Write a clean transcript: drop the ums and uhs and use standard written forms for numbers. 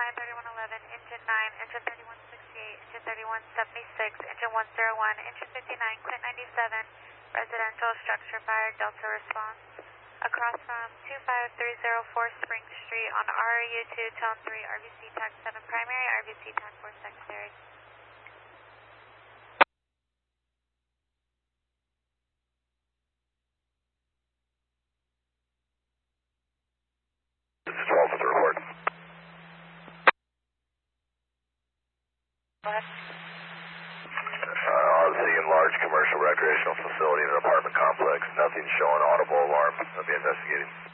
3111, engine 9, engine 3168, engine 3176, engine 101, engine 59, Quint 97, residential structure fire, Delta response. Across from 25304 Spring Street on RU2, tone 3, RVC TAC 7 primary, RVC TAC 4 secondary. This is 12 with the report. What? Seeing large commercial recreational facility in an apartment complex. Nothing showing audible alarm. I'll be investigating.